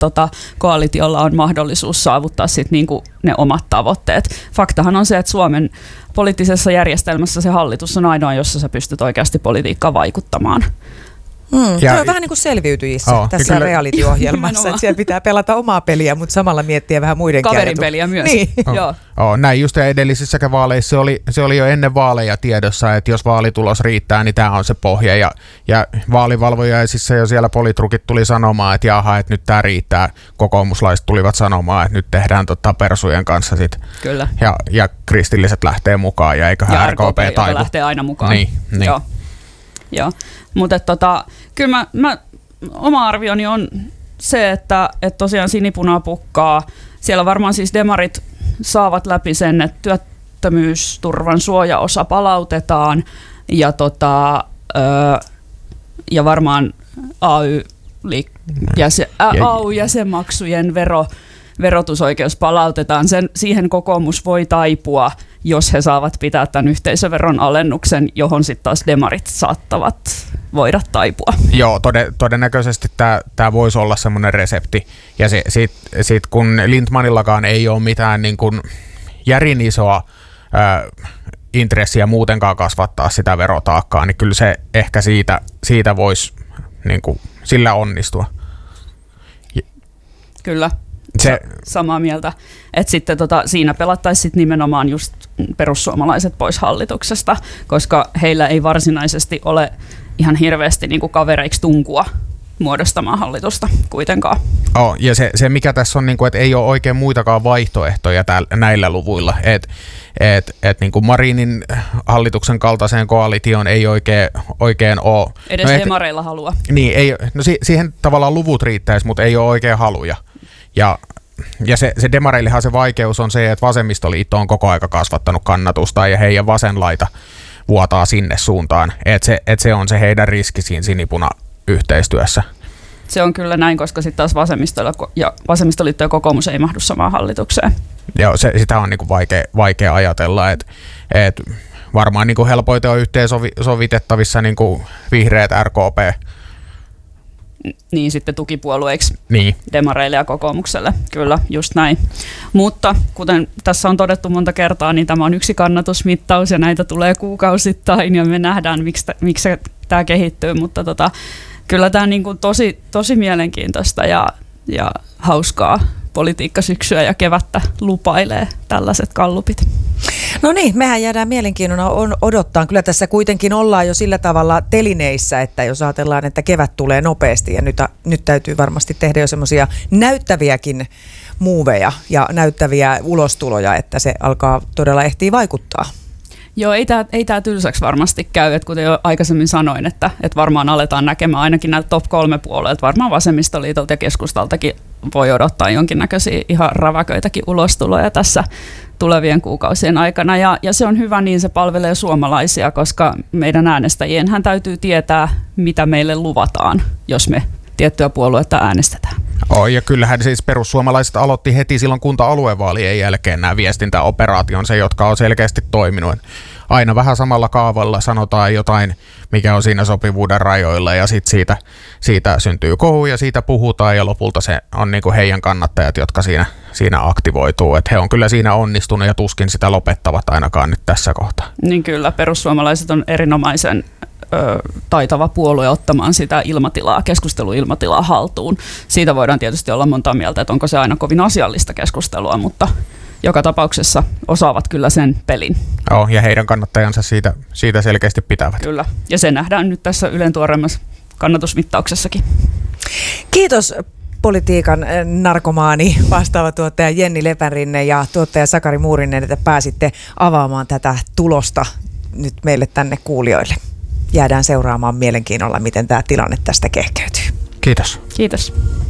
koalitiolla on mahdollisuus saavuttaa sit niinku ne omat tavoitteet. Faktahan on se, että Suomen poliittisessa järjestelmässä se hallitus on ainoa, jossa sä pystyt oikeasti politiikkaan vaikuttamaan. Tuo on vähän niin kuin selviytyjissä tässä reality-ohjelmassa, että siellä pitää pelata omaa peliä, mutta samalla miettiä vähän muiden kaverin peliä myös. Niin. Näin just edellisissäkin vaaleissa se oli jo ennen vaaleja tiedossa, että jos vaalitulos riittää, niin tämä on se pohja. Ja vaalivalvojaisissa jo siellä politrukit tuli sanomaan, että jaha, että nyt tämä riittää. Kokoomuslaiset tulivat sanomaan, että nyt tehdään persujen kanssa sit. Kyllä. Ja kristilliset lähtee mukaan ja eiköhän RKP taivu. Lähtee aina mukaan. Niin. Joo. Mutta kyllä mä oma arvioni on se, että tosiaan sinipunaa pukkaa. Siellä varmaan siis demarit saavat läpi sen, että työttömyysturvan suojaosa palautetaan ja varmaan AY-jäsenmaksujen verotusoikeus palautetaan. Siihen kokoomus voi taipua, jos he saavat pitää tämän yhteisöveron alennuksen, johon sitten taas demarit saattavat voida taipua. Joo, todennäköisesti tämä voisi olla semmoinen resepti. Ja sit kun Lindtmanillakaan ei ole mitään niin kuin järin isoa intressiä muutenkaan kasvattaa sitä verotaakkaa, niin kyllä se ehkä siitä voisi niin kuin sillä onnistua. Kyllä. Samaa mieltä, että sitten siinä pelattaisiin sit nimenomaan just perussuomalaiset pois hallituksesta, koska heillä ei varsinaisesti ole ihan hirveästi niinku kavereiksi tunkua muodostamaan hallitusta kuitenkaan. Ja se mikä tässä on, niinku, että ei ole oikein muitakaan vaihtoehtoja näillä luvuilla, että niinku Marinin hallituksen kaltaiseen koalitioon ei oikein ole. Edes demareilla halua. Niin, siihen tavallaan luvut riittäisi, mutta ei ole oikein haluja. Ja se demareillehan se vaikeus on se, että vasemmistoliitto on koko aika kasvattanut kannatusta ja heidän vasenlaita vuotaa sinne suuntaan. Että se on se heidän riski siinä sinipuna-yhteistyössä. Se on kyllä näin, koska sitten taas vasemmistoliitto ja kokoomus ei mahdu samaan hallitukseen. Joo, sitä on niinku vaikea ajatella, että varmaan niinku helpoiten on yhteensovitettavissa niinku vihreät RKP. Niin sitten tukipuolueiksi niin. Demareille ja kokoomukselle, kyllä, just näin. Mutta kuten tässä on todettu monta kertaa, niin tämä on yksi kannatusmittaus ja näitä tulee kuukausittain ja me nähdään, miksi tämä kehittyy, mutta kyllä tämä niin kuin tosi mielenkiintoista ja hauskaa politiikkasyksyä ja kevättä lupailee tällaiset gallupit. No niin, mehän jäädään mielenkiinnolla odottaa. Kyllä tässä kuitenkin ollaan jo sillä tavalla telineissä, että jos ajatellaan, että kevät tulee nopeasti ja nyt täytyy varmasti tehdä jo semmoisia näyttäviäkin muuveja ja näyttäviä ulostuloja, että se alkaa todella ehtiä vaikuttaa. Joo, ei tämä tylsäksi varmasti käy, että kuten jo aikaisemmin sanoin, että varmaan aletaan näkemään ainakin näitä top 3 puolueet, varmaan vasemmistoliitolta ja keskustaltakin voi odottaa jonkinnäköisiä ihan räväköitäkin ulostuloja tässä tulevien kuukausien aikana. Ja se on hyvä, niin se palvelee suomalaisia, koska meidän äänestäjienhän täytyy tietää, mitä meille luvataan, jos me tiettyä puoluetta äänestetään. Ja kyllähän siis perussuomalaiset aloitti heti silloin kunta-aluevaalien jälkeen nämä viestintäoperaationsa, jotka on selkeästi toiminut. Aina vähän samalla kaavalla sanotaan jotain, mikä on siinä sopivuuden rajoilla ja sitten siitä syntyy kohu ja siitä puhutaan ja lopulta se on niinku heidän kannattajat, jotka siinä aktivoituu. Et he on kyllä siinä onnistunut ja tuskin sitä lopettavat ainakaan nyt tässä kohtaa. Niin kyllä, perussuomalaiset on erinomaisen taitava puolue ottamaan sitä keskusteluilmatilaa haltuun. Siitä voidaan tietysti olla monta mieltä, että onko se aina kovin asiallista keskustelua, mutta joka tapauksessa osaavat kyllä sen pelin. Ja heidän kannattajansa siitä selkeästi pitävät. Kyllä, ja se nähdään nyt tässä Ylen tuoreimmassa kannatusmittauksessakin. Kiitos politiikan narkomaani, vastaava tuottaja Jenni Lepänrinne ja tuottaja Sakari Muurinen, että pääsitte avaamaan tätä tulosta nyt meille tänne kuulijoille. Jäädään seuraamaan mielenkiinnolla, miten tämä tilanne tästä kehkeytyy. Kiitos. Kiitos.